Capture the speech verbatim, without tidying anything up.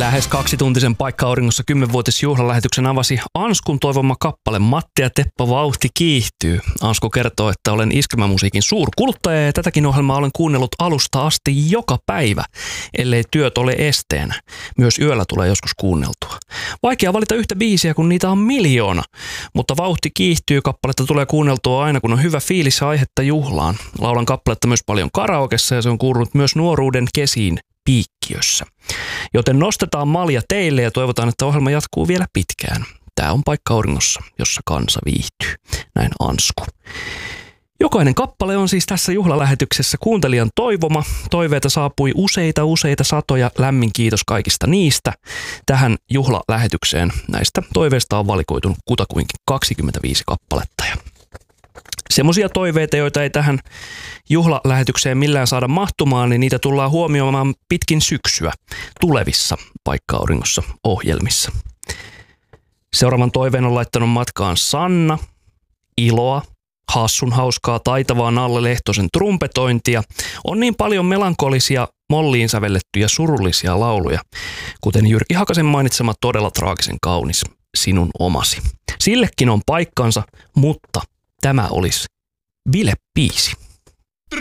Lähes kaksituntisen Paikka-auringossa kymmenvuotisjuhlalähetyksen avasi Anskun toivoma kappale Matti ja Teppo vauhti kiihtyy. Ansku kertoo, että olen iskelmämusiikin suurkuluttaja ja tätäkin ohjelmaa olen kuunnellut alusta asti joka päivä, ellei työt ole esteenä. Myös yöllä tulee joskus kuunneltua. Vaikea valita yhtä biisiä, kun niitä on miljoona, mutta vauhti kiihtyy kappaletta tulee kuunneltua aina, kun on hyvä fiilis ja aihetta juhlaan. Laulan kappaletta myös paljon karaokessa ja se on kuulunut myös nuoruuden kesiin piikkiössä. Joten nostetaan malja teille ja toivotaan, että ohjelma jatkuu vielä pitkään. Tää on Paikka-auringossa, jossa kansa viihtyy. Näin Ansku. Jokainen kappale on siis tässä juhlalähetyksessä kuuntelijan toivoma. Toiveita saapui useita useita satoja. Lämmin kiitos kaikista niistä. Tähän juhlalähetykseen näistä toiveista on valikoitunut kutakuinkin kaksikymmentäviisi kappaletta. Semmoisia toiveita, joita ei tähän juhlalähetykseen millään saada mahtumaan, niin niitä tullaan huomioimaan pitkin syksyä tulevissa Paikka-auringossa ohjelmissa. Seuraavan toiveen on laittanut matkaan Sanna, iloa, hassun hauskaa taitavaa Nalle Lehtosen trumpetointia. On niin paljon melankolisia, molliin sävellettyjä surullisia lauluja, kuten Jyrki Hakasen mainitsema todella traagisen kaunis Sinun omasi. Sillekin on paikkansa, mutta tämä olisi bilebiisi.